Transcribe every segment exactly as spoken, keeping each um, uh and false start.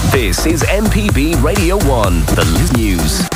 This is M P B Radio one, the news.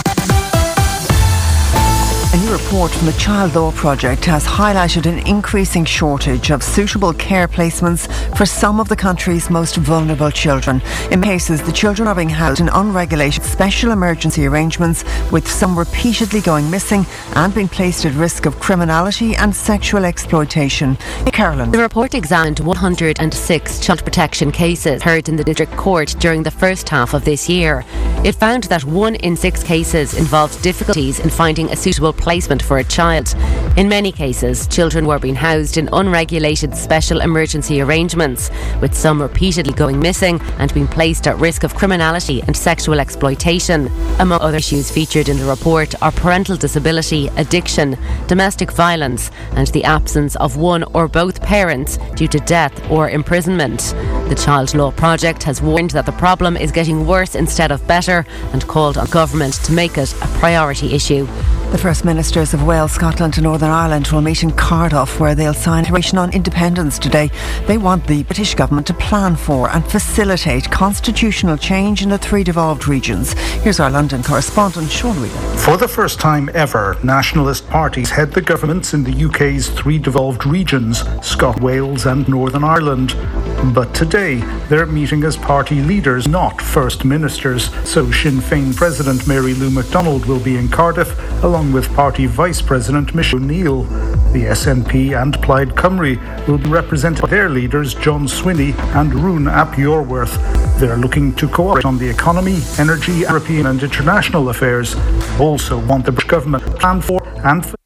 A new report from the Child Law Project has highlighted an increasing shortage of suitable care placements for some of the country's most vulnerable children. In cases, the children are being housed in unregulated special emergency arrangements, with some repeatedly going missing and being placed at risk of criminality and sexual exploitation. Carolyn. The report examined one hundred six child protection cases heard in the District Court during the first half of this year. It found that one in six cases involved difficulties in finding a suitable placement for a child. In many cases, children were being housed in unregulated special emergency arrangements, with some repeatedly going missing and being placed at risk of criminality and sexual exploitation. Among other issues featured in the report are parental disability, addiction, domestic violence, and the absence of one or both parents due to death or imprisonment. The Child Law Project has warned that the problem is getting worse instead of better and called on government to make it a priority issue. The First Ministers of Wales, Scotland and Northern Ireland will meet in Cardiff, where they'll sign a declaration on independence today. They want the British government to plan for and facilitate constitutional change in the three devolved regions. Here's our London correspondent, Sean Whelan. For the first time ever, nationalist parties head the governments in the U K's three devolved regions, Scotland, Wales and Northern Ireland. But today, they're meeting as party leaders, not First Ministers. So Sinn Féin President Mary Lou McDonald will be in Cardiff, along with Party Vice President Michelle O'Neill. The S N P and Plaid Cymru will be represented by their leaders John Swinney and Rune ap Iorwerth. They're looking to cooperate on the economy, energy, European and international affairs. Also want the British government to plan for and